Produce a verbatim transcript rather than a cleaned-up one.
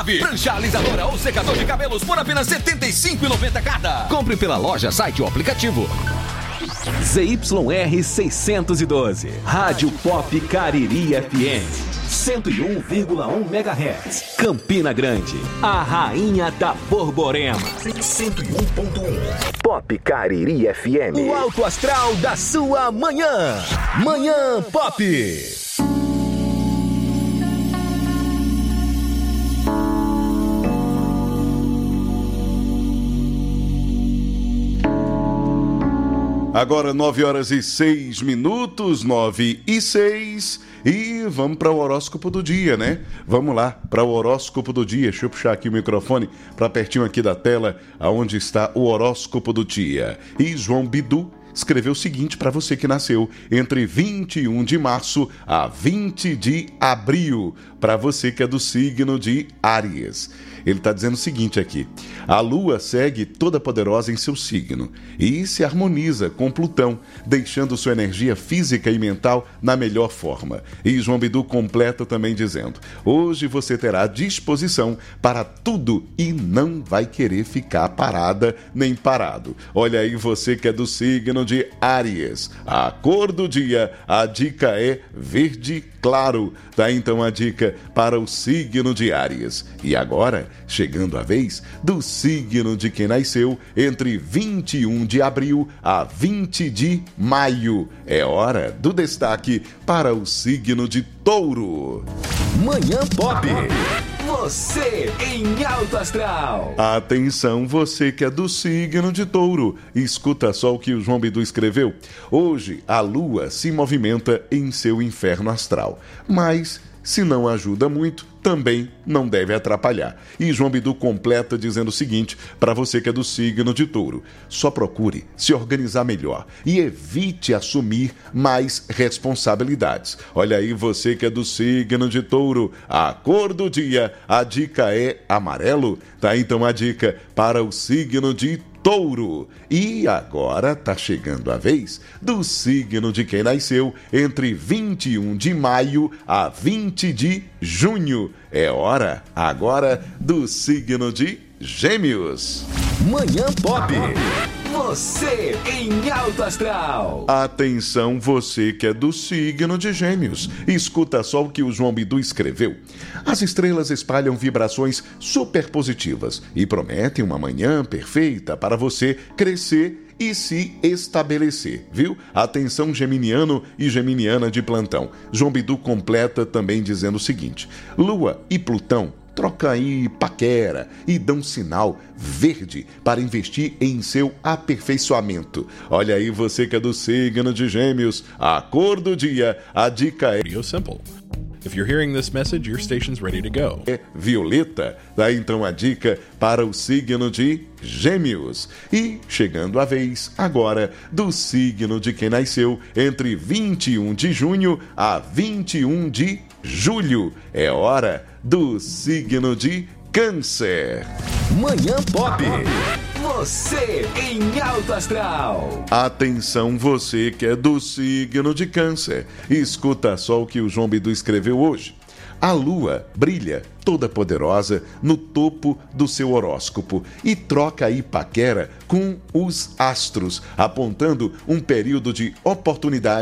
nove. Prancha alisadora ou secador de cabelos por apenas setenta e cinco reais e noventa centavos cada. Compre pela loja, site ou aplicativo. Z Y R seiscentos e doze, Rádio Pop Cariri F M, cento e um vírgula um megahertz, Campina Grande, a rainha da Borborema, cento e um ponto um, Pop Cariri F M, o alto astral da sua manhã, Manhã Pop. Agora nove horas e seis minutos, nove e seis, e vamos para o horóscopo do dia, né? Vamos lá para o horóscopo do dia. Deixa eu puxar aqui o microfone para pertinho aqui da tela, aonde está o horóscopo do dia. E João Bidu escreveu o seguinte para você que nasceu entre vinte e um de março a vinte de abril, para você que é do signo de Áries. Ele está dizendo o seguinte aqui: a Lua segue toda poderosa em seu signo e se harmoniza com Plutão, deixando sua energia física e mental na melhor forma. E João Bidu completa também dizendo: hoje você terá disposição para tudo e não vai querer ficar parada nem parado. Olha aí você que é do signo de Áries. A cor do dia, a dica é verde claro. Tá então a dica para o signo de Áries. E agora, chegando a vez do signo de quem nasceu entre vinte e um de abril a vinte de maio. É hora do destaque para o signo de Touro. Manhã Pop. Você em alto astral. Atenção, você que é do signo de Touro. Escuta só o que o João Bidu escreveu. Hoje a Lua se movimenta em seu inferno astral, mas se não ajuda muito, também não deve atrapalhar. E João Bidu completa dizendo o seguinte para você que é do signo de Touro: só procure se organizar melhor e evite assumir mais responsabilidades. Olha aí você que é do signo de Touro, a cor do dia, a dica é amarelo. Tá então a dica para o signo de Touro. E agora tá chegando a vez do signo de quem nasceu entre vinte e um de maio a vinte de junho. É hora agora do signo de Gêmeos. Manhã Pop. Você em alto astral. Atenção, você que é do signo de Gêmeos. Escuta só o que o João Bidu escreveu. As estrelas espalham vibrações super positivas e prometem uma manhã perfeita para você crescer e se estabelecer, viu? Atenção, geminiano e geminiana de plantão. João Bidu completa também dizendo o seguinte: Lua e Plutão troca aí paquera e dão sinal verde para investir em seu aperfeiçoamento. Olha aí você que é do signo de Gêmeos, a cor do dia, a dica é simple. If you're hearing this message, your station's ready to go. É violeta. Dá então a dica para o signo de Gêmeos. E chegando a vez agora do signo de quem nasceu entre vinte e um de junho a vinte e um de julho. É hora do signo de Câncer. Manhã Pop. Você em alto astral. Atenção, você que é do signo de Câncer. Escuta só o que o João Bidu escreveu hoje. A Lua brilha toda poderosa no topo do seu horóscopo e troca aí paquera com os astros, apontando um período de oportunidade